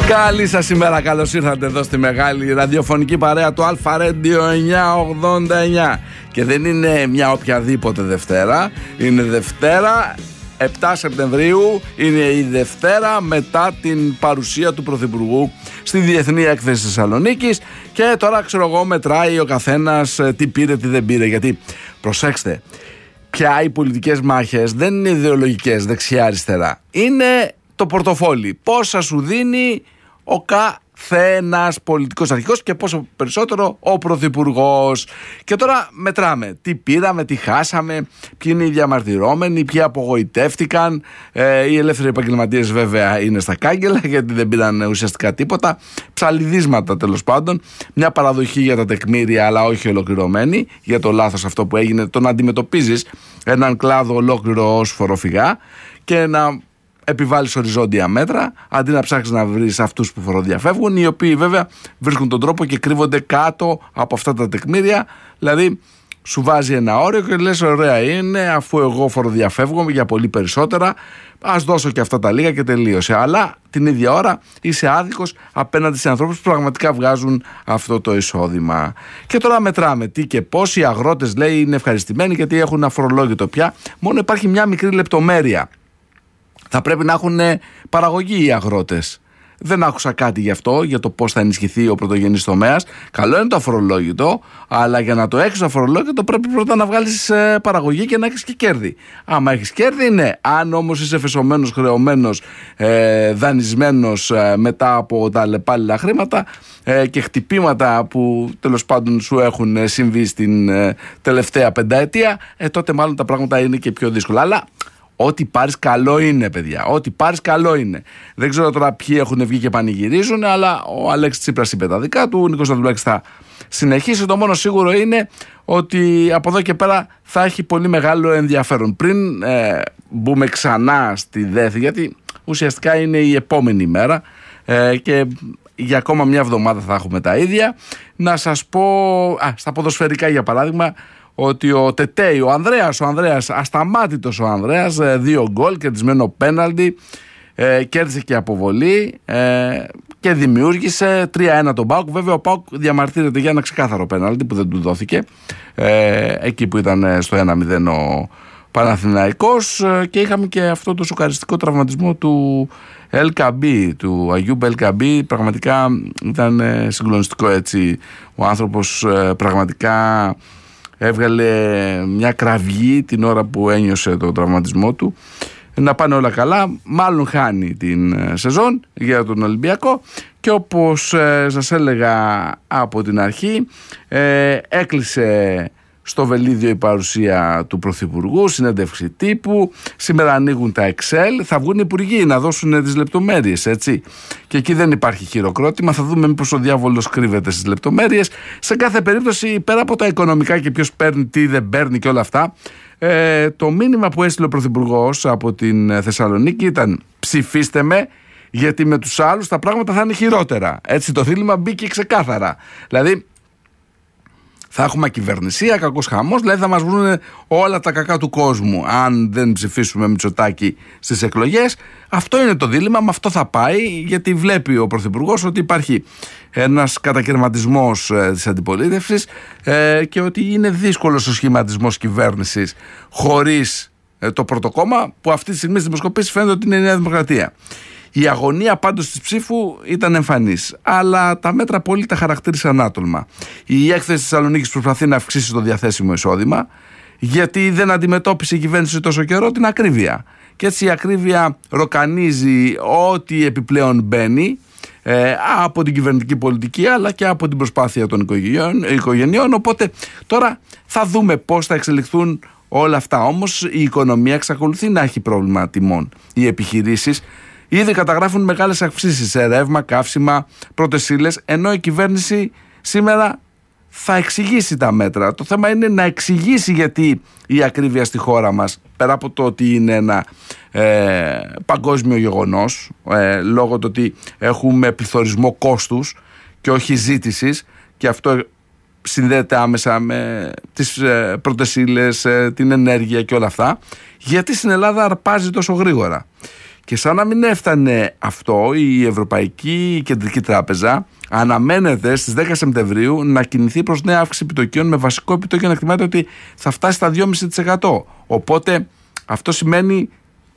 Καλή σας ημέρα, καλώς ήρθατε εδώ στη μεγάλη ραδιοφωνική παρέα του Αλφα Radio 989. Και δεν είναι μια οποιαδήποτε Δευτέρα, είναι Δευτέρα 7 Σεπτεμβρίου, είναι η Δευτέρα μετά την παρουσία του Πρωθυπουργού στη Διεθνή Έκθεση Θεσσαλονίκης. Και τώρα ξέρω εγώ μετράει ο καθένας τι πήρε, τι δεν πήρε. Γιατί προσέξτε, πια οι πολιτικές μάχες δεν είναι ιδεολογικές δεξιά-αριστερά, είναι το πορτοφόλι. Πόσα σου δίνει ο καθένας πολιτικός αρχηγός και πόσο περισσότερο ο πρωθυπουργός. Και τώρα μετράμε τι πήραμε, τι χάσαμε, ποιοι είναι οι διαμαρτυρόμενοι, ποιοι απογοητεύτηκαν. Οι ελεύθεροι επαγγελματίες βέβαια είναι στα κάγκελα γιατί δεν πήραν ουσιαστικά τίποτα. Ψαλιδίσματα τέλος πάντων. Μια παραδοχή για τα τεκμήρια, αλλά όχι ολοκληρωμένη, για το λάθος αυτό που έγινε, το να αντιμετωπίζεις έναν κλάδο ολόκληρο ως φοροφυγά και να επιβάλλεις οριζόντια μέτρα αντί να ψάξεις να βρεις αυτούς που φοροδιαφεύγουν, οι οποίοι βέβαια βρίσκουν τον τρόπο και κρύβονται κάτω από αυτά τα τεκμήρια. Δηλαδή σου βάζει ένα όριο και λες ωραία είναι, αφού εγώ φοροδιαφεύγω για πολύ περισσότερα, ας δώσω και αυτά τα λίγα και τελείωσε. Αλλά την ίδια ώρα είσαι άδικος απέναντι σε ανθρώπους που πραγματικά βγάζουν αυτό το εισόδημα. Και τώρα μετράμε τι και πώς. Οι αγρότες λέει είναι ευχαριστημένοι γιατί έχουν αφορολόγητο πια. Μόνο υπάρχει μια μικρή λεπτομέρεια. Θα πρέπει να έχουν παραγωγή οι αγρότες. Δεν άκουσα κάτι γι' αυτό, για το πώς θα ενισχυθεί ο πρωτογενής τομέας. Καλό είναι το αφορολόγητο, αλλά για να το έχεις αφορολόγητο πρέπει πρώτα να βγάλεις παραγωγή και να έχεις και κέρδη. Άμα έχεις κέρδη, ναι. Αν όμως είσαι φεσωμένος, χρεωμένος, δανεισμένος μετά από τα αλλεπάλληλα χρήματα και χτυπήματα που τέλος πάντων σου έχουν συμβεί στην τελευταία πενταετία, τότε μάλλον τα πράγματα είναι και πιο δύσκολα. Αλλά ό,τι πάρεις καλό είναι, παιδιά. Ό,τι πάρεις καλό είναι. Δεν ξέρω τώρα ποιοι έχουν βγει και πανηγυρίζουν, αλλά ο Αλέξης Τσίπρας είπε τα δικά του, ο Νίκος Ανδρουλάκης θα συνεχίσει. Το μόνο σίγουρο είναι ότι από εδώ και πέρα θα έχει πολύ μεγάλο ενδιαφέρον. Πριν μπούμε ξανά στη ΔΕΘ, γιατί ουσιαστικά είναι η επόμενη μέρα και για ακόμα μια εβδομάδα θα έχουμε τα ίδια. Να σας πω, στα ποδοσφαιρικά για παράδειγμα, ότι ο Τετέι, ο Ανδρέας, ασταμάτητος ο Ανδρέας, 2 γκολ, κερδισμένο πέναλτι, κέρδισε και αποβολή και δημιούργησε 3-1 τον ΠΑΟΚ. Βέβαια ο ΠΑΟΚ διαμαρτύρεται για ένα ξεκάθαρο πέναλτι που δεν του δόθηκε, εκεί που ήταν στο 1-0 ο Παναθηναϊκός, και είχαμε και αυτό το σοκαριστικό τραυματισμό του LKB, του Αγιούμπ LKB. Πραγματικά ήταν συγκλονιστικό έτσι. Ο άνθρωπος πραγματικά έβγαλε μια κραυγή την ώρα που ένιωσε το τραυματισμό του. Να πάνε όλα καλά, μάλλον χάνει την σεζόν για τον Ολυμπιακό. Και όπως σας έλεγα από την αρχή, έκλεισε στο Βελίδιο η παρουσία του Πρωθυπουργού, συνέντευξη τύπου. Σήμερα ανοίγουν τα Excel, θα βγουν οι υπουργοί να δώσουν τις λεπτομέρειες, έτσι. Και εκεί δεν υπάρχει χειροκρότημα, θα δούμε μήπως ο διάβολος κρύβεται στις λεπτομέρειες. Σε κάθε περίπτωση, πέρα από τα οικονομικά και ποιος παίρνει τι δεν παίρνει και όλα αυτά, το μήνυμα που έστειλε ο Πρωθυπουργός από την Θεσσαλονίκη ήταν ψηφίστε με, γιατί με τους άλλους τα πράγματα θα είναι χειρότερα. Έτσι το δίλημμα μπήκε ξεκάθαρα. Δηλαδή θα έχουμε ακυβερνησία, κακός χαμός, δηλαδή θα μας βρουν όλα τα κακά του κόσμου αν δεν ψηφίσουμε Μητσοτάκη στις εκλογές. Αυτό είναι το δίλημμα, με αυτό θα πάει, γιατί βλέπει ο Πρωθυπουργός ότι υπάρχει ένας κατακαιρματισμός της αντιπολίτευσης και ότι είναι δύσκολος ο σχηματισμός κυβέρνησης χωρίς το πρώτο κόμμα, που αυτή τη στιγμή στις δημοσκοπήσεις φαίνεται ότι είναι η Νέα Δημοκρατία. Η αγωνία πάντως της ψήφου ήταν εμφανής, αλλά τα μέτρα πολύ τα χαρακτήρισαν άτολμα. Η έκθεση της Θεσσαλονίκης προσπαθεί να αυξήσει το διαθέσιμο εισόδημα, γιατί δεν αντιμετώπισε η κυβέρνηση τόσο καιρό την ακρίβεια. Και έτσι η ακρίβεια ροκανίζει ό,τι επιπλέον μπαίνει από την κυβερνητική πολιτική, αλλά και από την προσπάθεια των οικογενειών. Οπότε τώρα θα δούμε πώς θα εξελιχθούν όλα αυτά. Όμως η οικονομία εξακολουθεί να έχει πρόβλημα τιμών. Οι επιχειρήσεις ήδη καταγράφουν μεγάλες αυξήσεις σε ρεύμα, καύσιμα, πρώτες ύλες, ενώ η κυβέρνηση σήμερα θα εξηγήσει τα μέτρα. Το θέμα είναι να εξηγήσει γιατί η ακρίβεια στη χώρα μας, πέρα από το ότι είναι ένα παγκόσμιο γεγονός, λόγω του ότι έχουμε πληθωρισμό κόστους και όχι ζήτησης, και αυτό συνδέεται άμεσα με τις πρώτες ύλες, την ενέργεια και όλα αυτά, γιατί στην Ελλάδα αρπάζει τόσο γρήγορα. Και σαν να μην έφτανε αυτό, η Ευρωπαϊκή Κεντρική Τράπεζα αναμένεται στις 10 Σεπτεμβρίου να κινηθεί προς νέα αύξηση επιτοκίων, με βασικό επιτόκιο να εκτιμάται ότι θα φτάσει στα 2,5%. Οπότε αυτό σημαίνει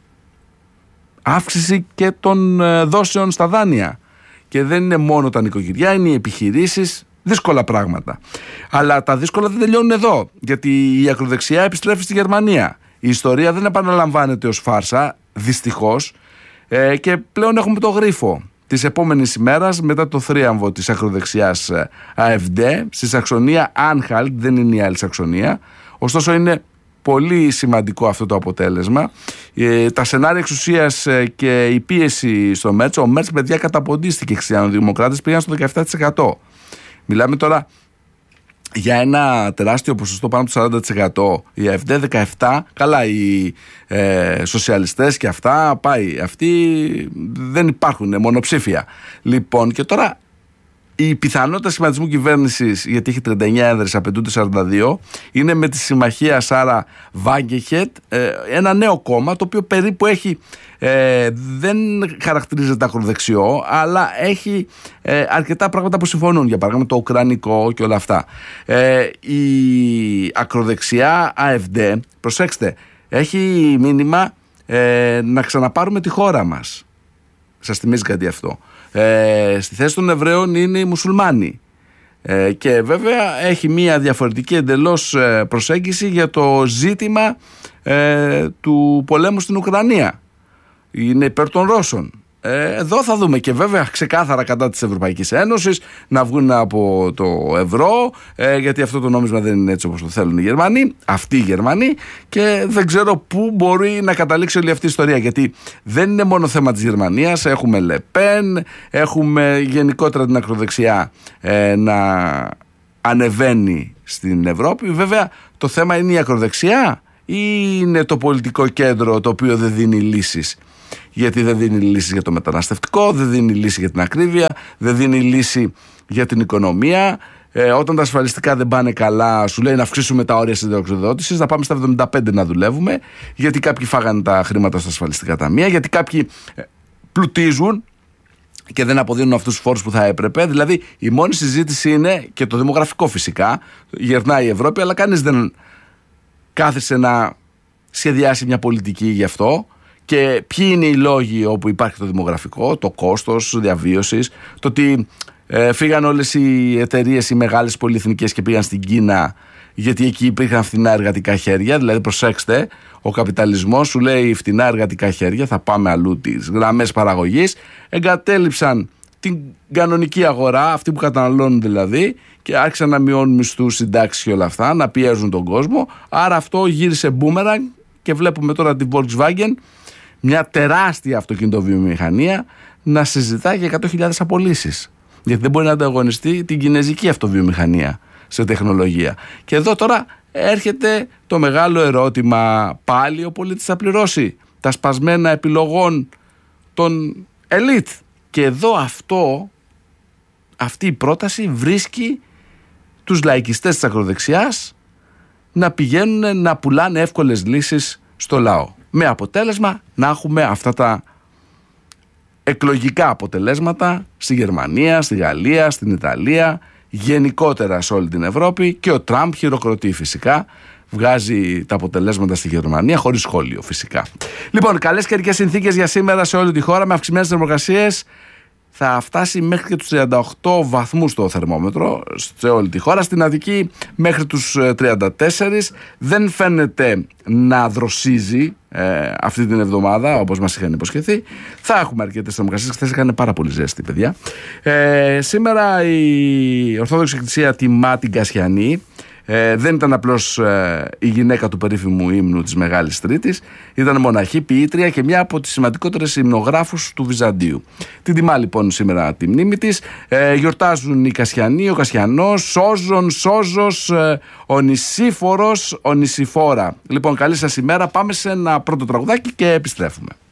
αύξηση και των δόσεων στα δάνεια. Και δεν είναι μόνο τα νοικοκυριά, είναι οι επιχειρήσεις, δύσκολα πράγματα. Αλλά τα δύσκολα δεν τελειώνουν εδώ, γιατί η ακροδεξιά επιστρέφει στη Γερμανία. Η ιστορία δεν επαναλαμβάνεται ως φάρσα, δυστυχώς, και πλέον έχουμε το γρίφο της επόμενης ημέρας μετά το θρίαμβο της ακροδεξιάς AfD στη Σαξονία Άνχαλτ, δεν είναι η άλλη Σαξονία. Ωστόσο είναι πολύ σημαντικό αυτό το αποτέλεσμα. Τα σενάρια εξουσίας και η πίεση στο Μέρτς, ο Μέρτς παιδιά καταποντίστηκε, οι χριστιανοδημοκράτες πήγαν στο 17%. Μιλάμε τώρα για ένα τεράστιο ποσοστό, πάνω από το 40%. Η AfD 17%, καλά, οι σοσιαλιστές και αυτά, πάει. Αυτοί δεν υπάρχουν, μονοψήφια. Λοιπόν, και τώρα η πιθανότητα σχηματισμού κυβέρνησης, γιατί έχει 39 έδρες, απαιτούνται 42, είναι με τη συμμαχία Σάρα Βάγκεχετ, ένα νέο κόμμα το οποίο περίπου έχει, δεν χαρακτηρίζεται ακροδεξιό, αλλά έχει αρκετά πράγματα που συμφωνούν, για παράδειγμα το ουκρανικό και όλα αυτά. Η ακροδεξιά AfD, προσέξτε, έχει μήνυμα να ξαναπάρουμε τη χώρα μας. Σας θυμίζει κάτι αυτό? Στη θέση των Εβραίων είναι οι μουσουλμάνοι, και βέβαια έχει μια διαφορετική εντελώς προσέγγιση για το ζήτημα του πολέμου στην Ουκρανία. Είναι υπέρ των Ρώσων. Εδώ θα δούμε, και βέβαια ξεκάθαρα κατά της Ευρωπαϊκής Ένωσης, να βγουν από το ευρώ, γιατί αυτό το νόμισμα δεν είναι έτσι όπως το θέλουν οι Γερμανοί, αυτοί οι Γερμανοί, και δεν ξέρω πού μπορεί να καταλήξει όλη αυτή η ιστορία, γιατί δεν είναι μόνο θέμα της Γερμανίας. Έχουμε Λεπέν, έχουμε γενικότερα την ακροδεξιά να ανεβαίνει στην Ευρώπη. Βέβαια το θέμα είναι η ακροδεξιά ή είναι το πολιτικό κέντρο το οποίο δεν δίνει λύσεις? Γιατί δεν δίνει λύση για το μεταναστευτικό, δεν δίνει λύση για την ακρίβεια, δεν δίνει λύση για την οικονομία. Όταν τα ασφαλιστικά δεν πάνε καλά, σου λέει να αυξήσουμε τα όρια συνταξιοδότησης, να πάμε στα 75 να δουλεύουμε, γιατί κάποιοι φάγανε τα χρήματα στα ασφαλιστικά ταμεία, γιατί κάποιοι πλουτίζουν και δεν αποδίνουν αυτούς τους φόρους που θα έπρεπε. Δηλαδή η μόνη συζήτηση είναι, και το δημογραφικό φυσικά, γερνάει η Ευρώπη, αλλά κανείς δεν κάθισε να σχεδιάσει μια πολιτική γι' αυτό. Και ποιοι είναι οι λόγοι όπου υπάρχει το δημογραφικό? Το κόστος διαβίωσης, το ότι φύγαν όλες οι εταιρείες, οι μεγάλες πολυεθνικές, και πήγαν στην Κίνα, γιατί εκεί υπήρχαν φθηνά εργατικά χέρια. Δηλαδή προσέξτε, ο καπιταλισμός σου λέει φθηνά εργατικά χέρια, θα πάμε αλλού, τις γραμμές παραγωγής. Εγκατέλειψαν την κανονική αγορά, αυτοί που καταναλώνουν δηλαδή, και άρχισαν να μειώνουν μισθούς, συντάξεις και όλα αυτά, να πιέζουν τον κόσμο. Άρα αυτό γύρισε μπούμεραγκ, και βλέπουμε τώρα την Volkswagen, μια τεράστια αυτοκινητοβιομηχανία, να συζητά για 100.000 απολύσεις. Γιατί δεν μπορεί να ανταγωνιστεί την κινεζική αυτοβιομηχανία σε τεχνολογία. Και εδώ τώρα έρχεται το μεγάλο ερώτημα. Πάλι ο πολίτης θα πληρώσει τα σπασμένα επιλογών των ελίτ? Και εδώ αυτή η πρόταση βρίσκει τους λαϊκιστές της ακροδεξιάς να πηγαίνουν να πουλάνε εύκολες λύσεις στο λαό. Με αποτέλεσμα να έχουμε αυτά τα εκλογικά αποτελέσματα στη Γερμανία, στη Γαλλία, στην Ιταλία, γενικότερα σε όλη την Ευρώπη, και ο Τραμπ χειροκροτεί φυσικά, βγάζει τα αποτελέσματα στη Γερμανία χωρίς σχόλιο φυσικά. Λοιπόν, καλές καιρικές συνθήκες για σήμερα σε όλη τη χώρα, με αυξημένες θερμοκρασίες. Θα φτάσει μέχρι και τους 38 βαθμούς το θερμόμετρο σε όλη τη χώρα. Στην Αττική μέχρι τους 34. Δεν φαίνεται να δροσίζει αυτή την εβδομάδα όπως μας είχαν υποσχεθεί. Θα έχουμε αρκετές θερμοκρασίες. Χθες έκανε πάρα πολύ ζέστη, παιδιά. Σήμερα η Ορθόδοξη Εκκλησία τιμά την Κασιανή. Δεν ήταν απλώς η γυναίκα του περίφημου ύμνου της Μεγάλης Τρίτης, ήταν μοναχή, ποιήτρια και μια από τις σημαντικότερες υμνογράφους του Βυζαντίου. Την τιμά λοιπόν σήμερα τη μνήμη της. Γιορτάζουν οι Κασιανοί, ο Κασιανός, Σόζον, Σόζος, ο Νησίφορος, ο Νησιφόρα. Λοιπόν, καλή σας ημέρα. Πάμε σε ένα πρώτο τραγουδάκι και επιστρέφουμε.